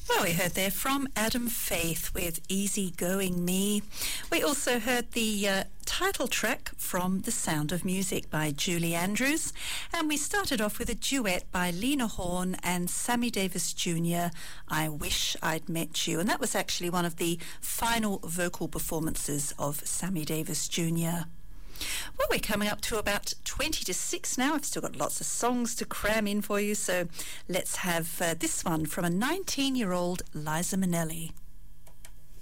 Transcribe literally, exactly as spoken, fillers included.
Well, we heard there from Adam Faith with Easy Going Me. We also heard the uh, title track from The Sound of Music by Julie Andrews. And we started off with a duet by Lena Horne and Sammy Davis Junior, I Wish I'd Met You. And that was actually one of the final vocal performances of Sammy Davis Junior Well, we're coming up to about twenty to six now. I've still got lots of songs to cram in for you, so let's have uh, this one from a nineteen-year-old Liza Minnelli.